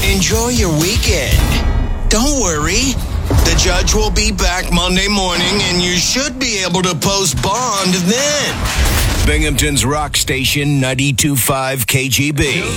Enjoy your weekend. Don't worry. The judge will be back Monday morning, and you should be able to post bond then. Binghamton's Rock Station 92.5 KGB.